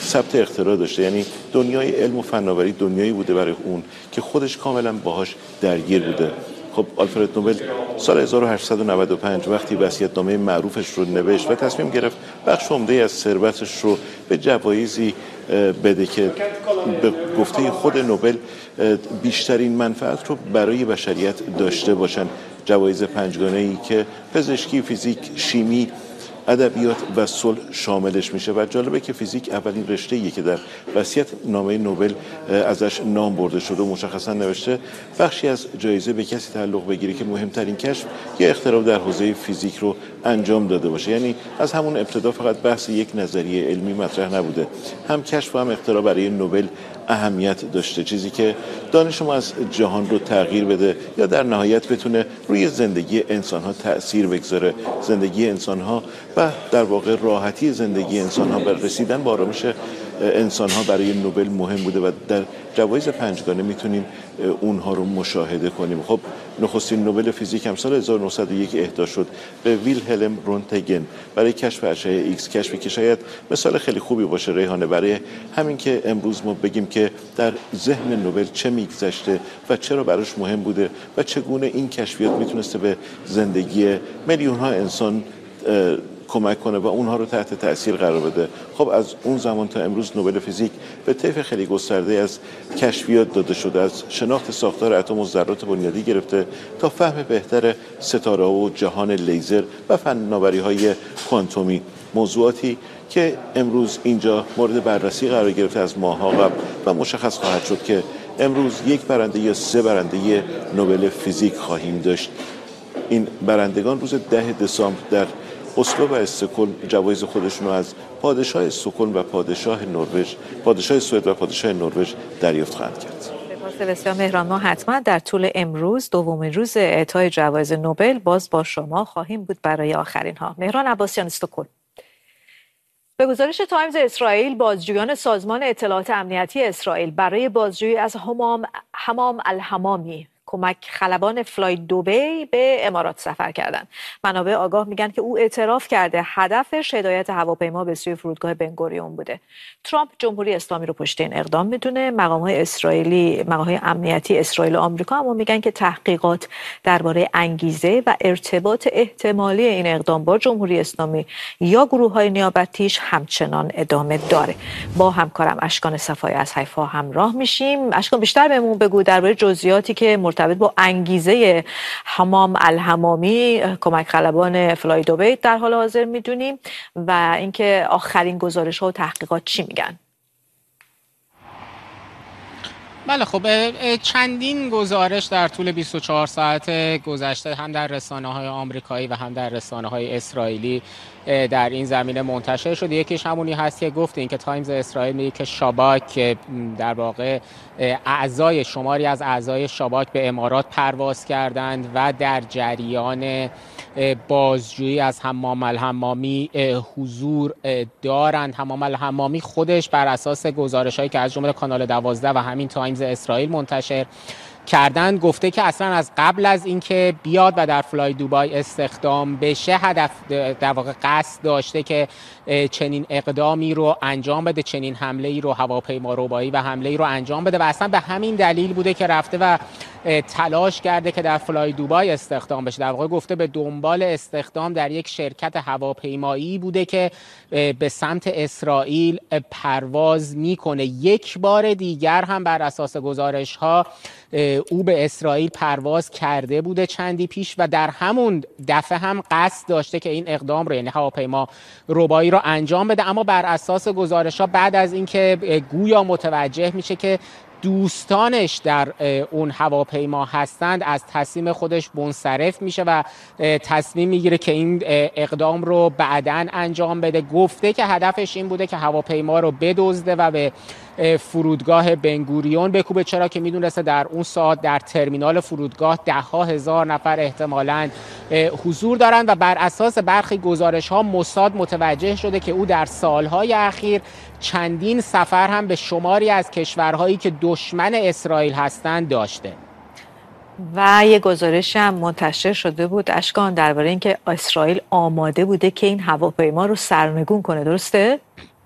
ثبت اختراع داشته. یعنی دنیای علم و فناوری دنیایی بوده برای اون که خودش کاملا باهاش درگیر بوده. خب آلفرد نوبل سال 1895 وقتی وصیت‌نامه معروفش رو نوشت و تصمیم گرفت بخش عمده از ثروتش رو به جوایزی بده که به گفته خود نوبل بیشترین منفعت رو برای بشریت داشته باشن، جوایز پنجگانه‌ای که پزشکی، فیزیک، شیمی، ادبیات و صلح شاملش میشه. و جالبه که فیزیک اولین رشته‌ایه که در وصیت‌نامه نوبل ازش نام برده شده و مشخصا نوشته بخشی از جایزه به کسی تعلق بگیره که مهمترین کشف یا اختراع در حوزه فیزیک رو انجام داده باشه. یعنی از همون ابتدا فقط بحث یک نظریه علمی مطرح نبوده، هم کشف و هم اختراع برای نوبل اهمیت داشته، چیزی که دانش ما از جهان رو تغییر بده یا در نهایت بتونه روی زندگی انسان‌ها تأثیر بگذاره، زندگی انسان‌ها و در واقع راحتی زندگی انسان‌ها و رسیدن به آرامش انسان‌ها برای نوبل مهم بوده و در جوایز پنجگانه میتونیم اونها رو مشاهده کنیم. خب نخستین نوبل فیزیک هم سال 1901 اهدا شد به ویلهلم رونتگن برای کشف اشعه ایکس، کشفی که شاید مثال خیلی خوبی باشه ریحانه برای همین که امروز ما بگیم که در ذهن نوبل چه میگذشته و چرا براش مهم بوده و چگونه این کشفیات میتونسته به زندگی میلیون‌ها انسان کمک کنه و اونها رو تحت تأثیر قرار بده. خب از اون زمان تا امروز نوبل فیزیک به طیف خیلی گسترده از کشفیات داده شده، از شناخت ساختار اتم و ذرات بنیادی گرفته تا فهم بهتر ستاره و جهان لیزر و فناوری‌های کوانتومی، موضوعاتی که امروز اینجا مورد بررسی قرار گرفته از ماه‌ها قبل و مشخص خواهد شد که امروز یک برنده یا 3 برنده نوبل فیزیک خواهیم داشت. این برندگان روز 10 دسامبر در اسلو و استکهلم جوایز خودشون رو از پادشاه استکهلم و پادشاه سوئد و پادشاه نروژ دریافت خواهند کرد. سپاس بسیار مهران. ما حتما در طول امروز دومین روز اعطای جوایز نوبل باز با شما خواهیم بود برای آخرین ها. مهران عباسیان، استکهلم. به گزارش تایمز اسرائیل، بازجویان سازمان اطلاعات امنیتی اسرائیل برای بازجویی از حمام الحمامی، کمک خلبان فلای دبی به امارات سفر کردند. منابع آگاه میگن که او اعتراف کرده هدفش هدایت هواپیما به سوی فرودگاه بنگوریون بوده. ترامپ جمهوری اسلامی رو پشت این اقدام میدونه. مقام‌های امنیتی اسرائیل و آمریکا اما میگن که تحقیقات درباره انگیزه و ارتباط احتمالی این اقدام با جمهوری اسلامی یا گروه‌های نیابتیش همچنان ادامه داره. با همکارم اشکان صفایی از حیفا همراه میشیم. اشکان، بیشتر بهمون بگو درباره جزئیاتی که مرتبط با انگیزه حمام الحمامی، کمک خلبان فلای دبی در حال حاضر میدونیم و اینکه آخرین گزارش ها و تحقیقات چی میگن. بله، خب چندین گزارش در طول 24 ساعت گذشته هم در رسانه‌های آمریکایی و هم در رسانه‌های اسرائیلی در این زمینه منتشر شده. یکیش همونی هست که گفتین که تایمز اسرائیل میگه که شاباک در واقع شماری از اعضای شاباک به امارات پرواز کردند و در جریان بازجویی از حمام الحمامی حضور دارند. حمام الحمامی خودش بر اساس گزارش‌هایی که از جمله کانال 12 و همین تایمز اسرائیل منتشر کردن گفته که اصلا از قبل از اینکه بیاد و در فلای دوبای استخدام بشه هدف در واقع قصد داشته که چنین اقدامی رو انجام بده، چنین حمله‌ای رو، هواپیما ربایی و حمله‌ای رو انجام بده و اصلا به همین دلیل بوده که رفته و تلاش کرده که در فلای دوبای استخدام بشه. در واقع گفته به دنبال استخدام در یک شرکت هواپیمایی بوده که به سمت اسرائیل پرواز میکنه. یک بار دیگر هم بر اساس گزارش‌ها او به اسرائیل پرواز کرده بوده چندی پیش و در همون دفعه هم قصد داشته که این اقدام رو، یعنی هواپیما ربایی رو انجام بده. اما بر اساس گزارش‌ها بعد از اینکه گویا متوجه میشه که دوستانش در اون هواپیما هستند، از تصمیم خودش منصرف میشه و تصمیم میگیره که این اقدام رو بعداً انجام بده. گفته که هدفش این بوده که هواپیما رو بدزده و به فرودگاه بنگوریون بکوبه، چرا که میدونسته در اون ساعت در ترمینال فرودگاه 10,000 نفر احتمالاً حضور دارند و بر اساس برخی گزارش‌ها موساد متوجه شده که او در سالهای اخیر چندین سفر هم به شماری از کشورهایی که دشمن اسرائیل هستند داشته. و یه گزارش هم منتشر شده بود اشکان درباره اینکه اسرائیل آماده بوده که این هواپیما رو سرنگون کنه، درسته؟